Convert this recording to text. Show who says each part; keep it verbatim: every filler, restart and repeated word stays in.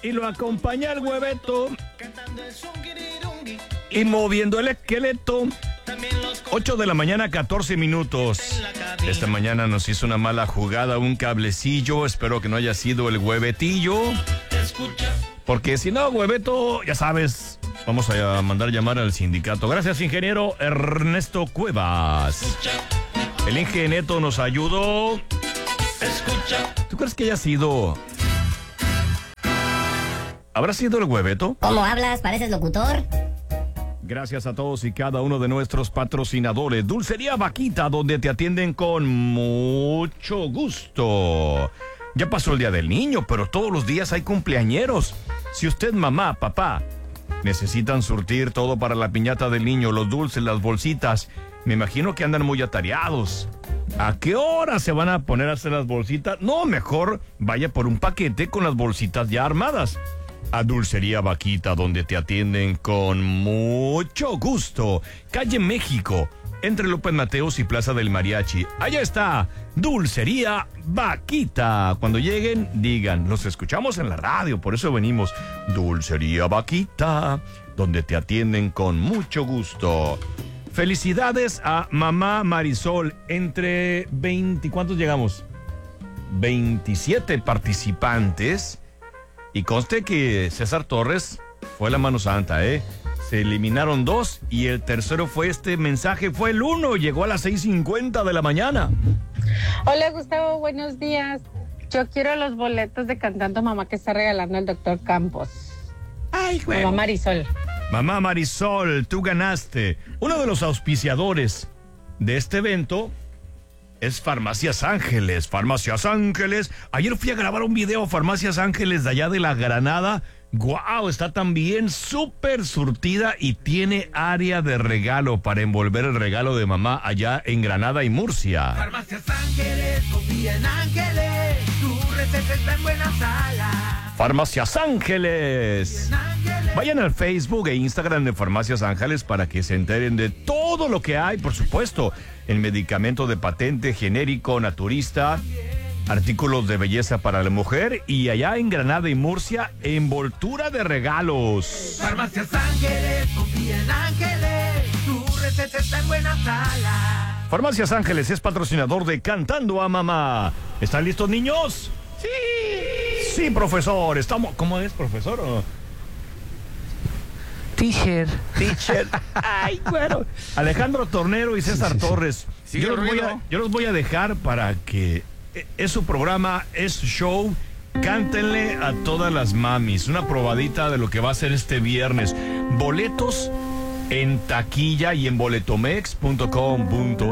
Speaker 1: y lo acompaña el hueveto y moviendo el esqueleto. ocho de la mañana, catorce minutos. Esta mañana nos hizo una mala jugada un cablecillo. Espero que no haya sido el huevetillo, porque si no, hueveto, ya sabes, vamos a mandar llamar al sindicato. Gracias, ingeniero Ernesto Cuevas. El ingenieto nos ayudó. ¿Tú crees que haya sido... ¿Habrá sido el hueveto?
Speaker 2: ¿Cómo hablas? ¿Pareces locutor?
Speaker 1: Gracias a todos y cada uno de nuestros patrocinadores. Dulcería Vaquita, donde te atienden con mucho gusto. Ya pasó el Día del Niño, pero todos los días hay cumpleañeros. Si usted, mamá, papá, necesitan surtir todo para la piñata del niño, los dulces, las bolsitas, me imagino que andan muy atareados. ¿A qué hora se van a poner a hacer las bolsitas? No, mejor vaya por un paquete con las bolsitas ya armadas. A Dulcería Vaquita, donde te atienden con mucho gusto. Calle México, entre López Mateos y Plaza del Mariachi. Allá está, Dulcería Vaquita. Cuando lleguen, digan, los escuchamos en la radio, por eso venimos. Dulcería Vaquita, donde te atienden con mucho gusto. Felicidades a mamá Marisol. Entre veinte, ¿cuántos llegamos? veintisiete participantes. Y conste que César Torres fue la mano santa, ¿eh? Se eliminaron dos y el tercero fue este mensaje, fue el uno, llegó a las seis cincuenta de la mañana.
Speaker 3: Hola Gustavo, buenos días. Yo quiero los boletos de Cantando Mamá que está regalando el doctor Campos.
Speaker 1: Ay, güey.
Speaker 3: Mamá Marisol.
Speaker 1: Mamá Marisol, tú ganaste. Uno de los auspiciadores de este evento es Farmacias Ángeles, Farmacias Ángeles. Ayer fui a grabar un video a Farmacias Ángeles de allá de la Granada. ¡Guau! Está también súper surtida y tiene área de regalo para envolver el regalo de mamá allá en Granada y Murcia.
Speaker 4: Farmacias Ángeles, confía en Ángeles, tu receta está en buena sala.
Speaker 1: Farmacias Ángeles. Vayan al Facebook e Instagram de Farmacias Ángeles para que se enteren de todo lo que hay, por supuesto. El medicamento de patente genérico naturista, artículos de belleza para la mujer y allá en Granada y Murcia, envoltura de regalos.
Speaker 4: Farmacias Ángeles, confía en Ángeles, tu receta está en buena sala.
Speaker 1: Farmacias Ángeles es patrocinador de Cantando a Mamá. ¿Están listos, niños? Sí. Sí, profesor. Estamos. ¿Cómo es, profesor? ¿O?
Speaker 5: Teacher.
Speaker 1: Teacher. Ay, bueno. Alejandro Tornero y César Torres.
Speaker 5: Sí,
Speaker 1: yo, los voy a, yo los voy a dejar para que... Es su programa, es su show. Cántenle a todas las mamis. Una probadita de lo que va a ser este viernes. Boletos en taquilla y en boletomex punto com punto